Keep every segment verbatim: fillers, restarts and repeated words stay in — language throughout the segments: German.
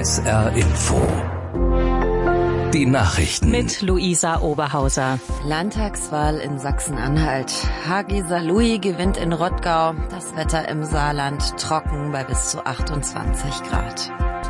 S R Info. Die Nachrichten mit Luisa Oberhauser. Landtagswahl in Sachsen-Anhalt. Hagi Saluy gewinnt in Rottgau. Das Wetter im Saarland trocken bei bis zu achtundzwanzig Grad.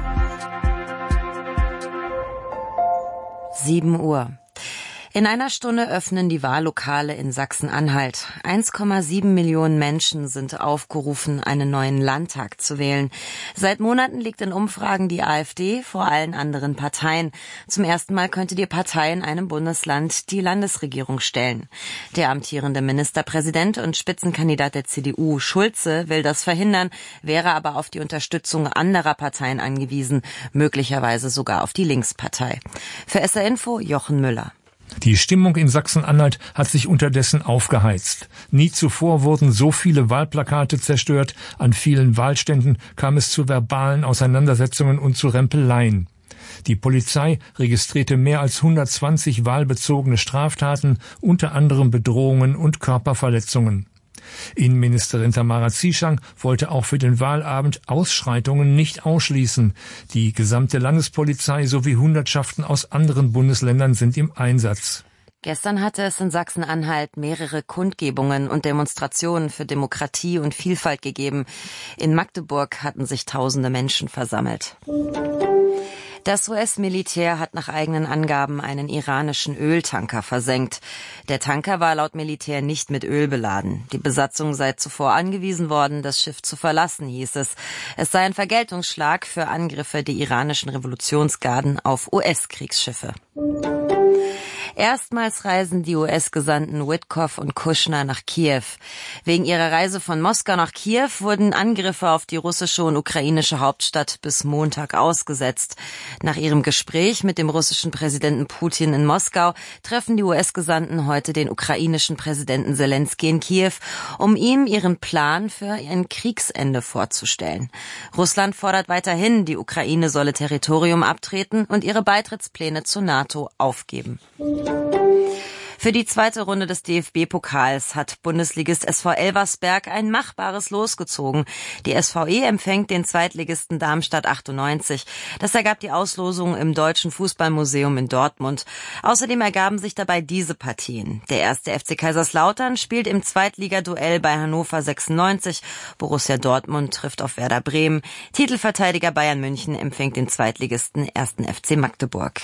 sieben Uhr. In einer Stunde öffnen die Wahllokale in Sachsen-Anhalt. eins Komma sieben Millionen Menschen sind aufgerufen, einen neuen Landtag zu wählen. Seit Monaten liegt in Umfragen die AfD vor allen anderen Parteien. Zum ersten Mal könnte die Partei in einem Bundesland die Landesregierung stellen. Der amtierende Ministerpräsident und Spitzenkandidat der C D U, Schulze, will das verhindern, wäre aber auf die Unterstützung anderer Parteien angewiesen, möglicherweise sogar auf die Linkspartei. Für S R Info Jochen Müller. Die Stimmung in Sachsen-Anhalt hat sich unterdessen aufgeheizt. Nie zuvor wurden so viele Wahlplakate zerstört. An vielen Wahlständen kam es zu verbalen Auseinandersetzungen und zu Rempeleien. Die Polizei registrierte mehr als hundertzwanzig wahlbezogene Straftaten, unter anderem Bedrohungen und Körperverletzungen. Innenministerin Tamara Zieschang wollte auch für den Wahlabend Ausschreitungen nicht ausschließen. Die gesamte Landespolizei sowie Hundertschaften aus anderen Bundesländern sind im Einsatz. Gestern hatte es in Sachsen-Anhalt mehrere Kundgebungen und Demonstrationen für Demokratie und Vielfalt gegeben. In Magdeburg hatten sich tausende Menschen versammelt. Das U S-Militär hat nach eigenen Angaben einen iranischen Öltanker versenkt. Der Tanker war laut Militär nicht mit Öl beladen. Die Besatzung sei zuvor angewiesen worden, das Schiff zu verlassen, hieß es. Es sei ein Vergeltungsschlag für Angriffe der iranischen Revolutionsgarden auf U S-Kriegsschiffe. Erstmals reisen die U S-Gesandten Witkoff und Kushner nach Kiew. Wegen ihrer Reise von Moskau nach Kiew wurden Angriffe auf die russische und ukrainische Hauptstadt bis Montag ausgesetzt. Nach ihrem Gespräch mit dem russischen Präsidenten Putin in Moskau treffen die U S-Gesandten heute den ukrainischen Präsidenten Selenskyj in Kiew, um ihm ihren Plan für ein Kriegsende vorzustellen. Russland fordert weiterhin, die Ukraine solle Territorium abtreten und ihre Beitrittspläne zur NATO aufgeben. Für die zweite Runde des D F B-Pokals hat Bundesligist S V Elversberg ein machbares Los gezogen. Die S V E empfängt den Zweitligisten Darmstadt achtundneunzig. Das ergab die Auslosung im Deutschen Fußballmuseum in Dortmund. Außerdem ergaben sich dabei diese Partien. Der erste F C Kaiserslautern spielt im Zweitligaduell bei Hannover sechsundneunzig. Borussia Dortmund trifft auf Werder Bremen. Titelverteidiger Bayern München empfängt den Zweitligisten ersten F C Magdeburg.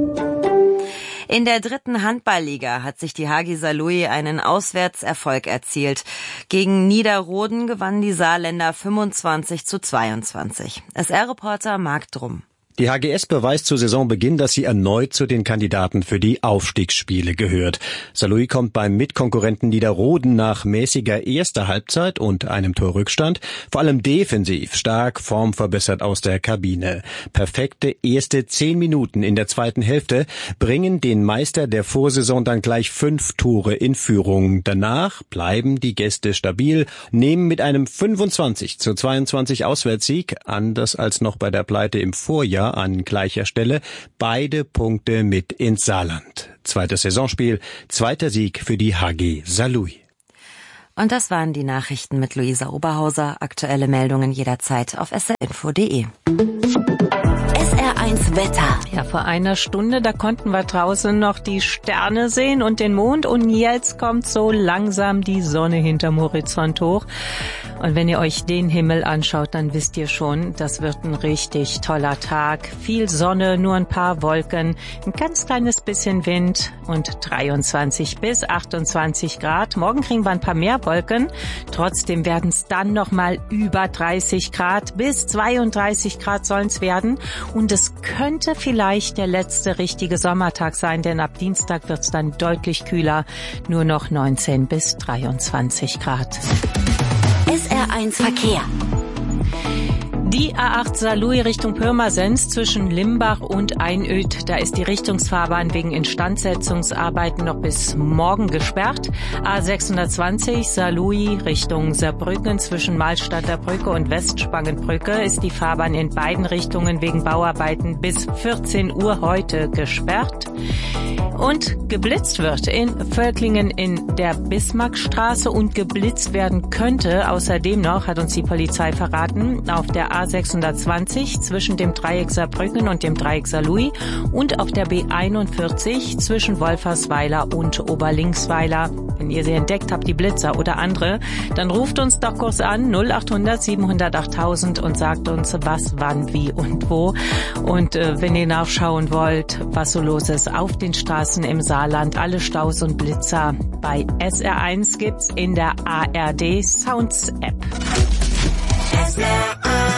In der dritten Handballliga hat sich die Hagi Saluy einen Auswärtserfolg erzielt. Gegen Niederroden gewannen die Saarländer fünfundzwanzig zu zweiundzwanzig. S R-Reporter Marc Drum. Die H G S beweist zu Saisonbeginn, dass sie erneut zu den Kandidaten für die Aufstiegsspiele gehört. Saarlouis kommt beim Mitkonkurrenten Niederroden nach mäßiger erster Halbzeit und einem Torrückstand vor allem defensiv stark formverbessert aus der Kabine. Perfekte erste zehn Minuten in der zweiten Hälfte bringen den Meister der Vorsaison dann gleich fünf Tore in Führung. Danach bleiben die Gäste stabil, nehmen mit einem fünfundzwanzig zu zweiundzwanzig Auswärtssieg, anders als noch bei der Pleite im Vorjahr, an gleicher Stelle beide Punkte mit ins Saarland. Zweites Saisonspiel, zweiter Sieg für die H G Saarlouis. Und das waren die Nachrichten mit Luisa Oberhauser. Aktuelle Meldungen jederzeit auf s r info punkt d e. S R eins Wetter. Ja, vor einer Stunde, da konnten wir draußen noch die Sterne sehen und den Mond. Und jetzt kommt so langsam die Sonne hinterm Horizont hoch. Und wenn ihr euch den Himmel anschaut, dann wisst ihr schon, das wird ein richtig toller Tag. Viel Sonne, nur ein paar Wolken, ein ganz kleines bisschen Wind und dreiundzwanzig bis achtundzwanzig Grad. Morgen kriegen wir ein paar mehr Wolken. Trotzdem werden es dann nochmal über dreißig Grad. Bis zweiunddreißig Grad sollen es werden. Und es könnte vielleicht der letzte richtige Sommertag sein, denn ab Dienstag wird es dann deutlich kühler. Nur noch neunzehn bis dreiundzwanzig Grad. S R eins Verkehr. Die A acht Saarlouis Richtung Pirmasens zwischen Limbach und Einöd, da ist die Richtungsfahrbahn wegen Instandsetzungsarbeiten noch bis morgen gesperrt. A sechshundertzwanzig Saarlouis Richtung Saarbrücken zwischen Malstadter Brücke und Westspangenbrücke ist die Fahrbahn in beiden Richtungen wegen Bauarbeiten bis vierzehn Uhr heute gesperrt. Und geblitzt wird in Völklingen in der Bismarckstraße und geblitzt werden könnte. Außerdem noch, hat uns die Polizei verraten, auf der A sechshundertzwanzig zwischen dem Dreieck Saarbrücken und dem Dreieck Saarlouis und auf der B einundvierzig zwischen Wolfersweiler und Oberlinksweiler. Wenn ihr sie entdeckt habt, die Blitzer oder andere, dann ruft uns doch kurz an null acht hundert siebenhundert achttausend und sagt uns, was, wann, wie und wo. Und äh, wenn ihr nachschauen wollt, was so los ist auf den Straßen im Saarland, alle Staus und Blitzer bei S R eins gibt's in der A R D Sounds App. S R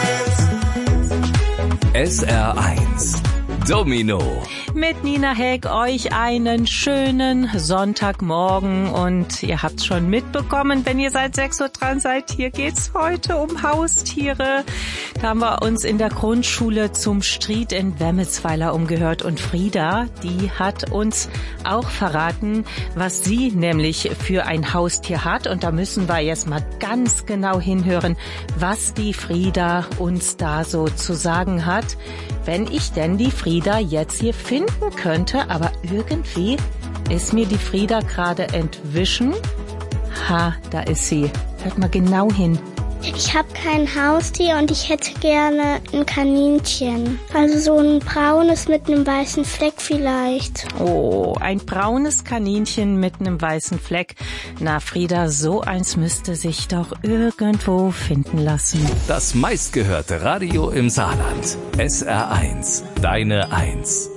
eins. S R eins. Domino. Mit Nina Heck euch einen schönen Sonntagmorgen und ihr habt's schon mitbekommen, wenn ihr seit sechs Uhr dran seid, hier geht's heute um Haustiere. Da haben wir uns in der Grundschule zum Stried in Wemmelsweiler umgehört und Frieda, die hat uns auch verraten, was sie nämlich für ein Haustier hat und da müssen wir jetzt mal ganz genau hinhören, was die Frieda uns da so zu sagen hat. Wenn ich denn die Frieda jetzt hier finden könnte, aber irgendwie ist mir die Frieda gerade entwischen. Ha, da ist sie. Hört mal genau hin. Ich habe kein Haustier und ich hätte gerne ein Kaninchen. Also so ein braunes mit einem weißen Fleck vielleicht. Oh, ein braunes Kaninchen mit einem weißen Fleck. Na Frieda, so eins müsste sich doch irgendwo finden lassen. Das meistgehörte Radio im Saarland. S R eins. Deine Eins.